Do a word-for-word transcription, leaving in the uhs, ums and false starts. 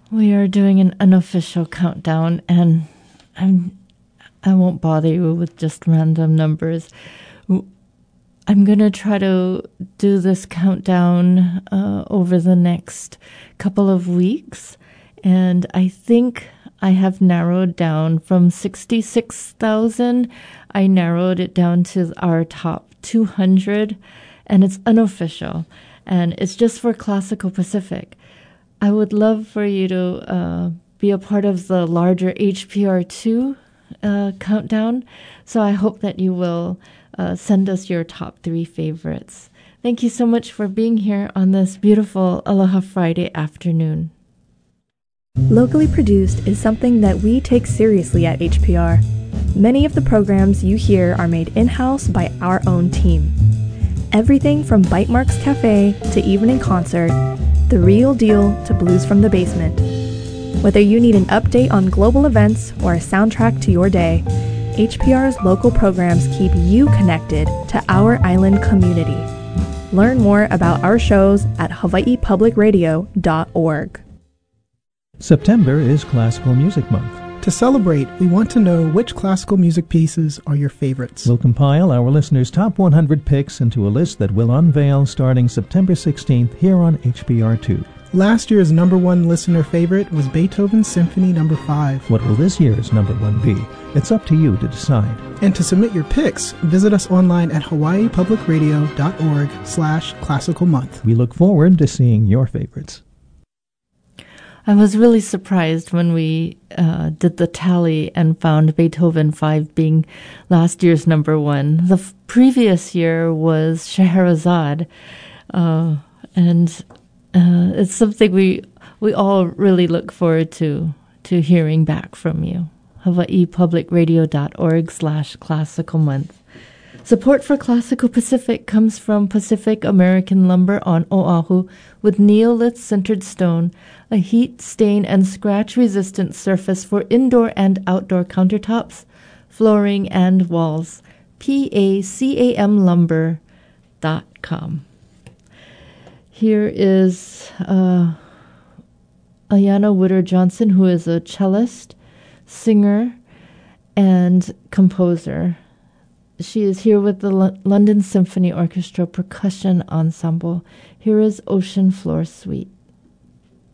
We are doing an unofficial countdown, and I'm, I won't bother you with just random numbers. I'm going to try to do this countdown uh, over the next couple of weeks, and I think I have narrowed down from sixty-six thousand. I narrowed it down to our top two hundred, and it's unofficial, and it's just for Classical Pacific. I would love for you to uh, be a part of the larger H P R two uh, countdown, so I hope that you will uh, send us your top three favorites. Thank you so much for being here on this beautiful Aloha Friday afternoon. Locally produced is something that we take seriously at H P R. Many of the programs you hear are made in-house by our own team. Everything from Bite Marks Cafe to Evening Concert, The Real Deal to Blues from the Basement. Whether you need an update on global events or a soundtrack to your day, H P R's local programs keep you connected to our island community. Learn more about our shows at hawaii public radio dot org. September is Classical Music Month. To celebrate, we want to know which classical music pieces are your favorites. We'll compile our listeners' top one hundred picks into a list that we'll unveil starting September sixteenth here on H P R two. Last year's number one listener favorite was Beethoven's Symphony number five. What will this year's number one be? It's up to you to decide. And to submit your picks, visit us online at hawaii public radio dot org slash classical month. We look forward to seeing your favorites. I was really surprised when we uh, did the tally and found Beethoven five being last year's number one. The f- previous year was Scheherazade, uh, and uh, it's something we we all really look forward to to hearing back from you. hawaii public radio dot org slash classical month. Support for Classical Pacific comes from Pacific American Lumber on Oahu with Neolith-sintered stone, a heat, stain, and scratch-resistant surface for indoor and outdoor countertops, flooring, and walls. P A C A M lumber dot com. Here is uh, Ayanna Woodard-Johnson, who is a cellist, singer, and composer. She is here with the L- London Symphony Orchestra Percussion Ensemble. Here is Ocean Floor Suite.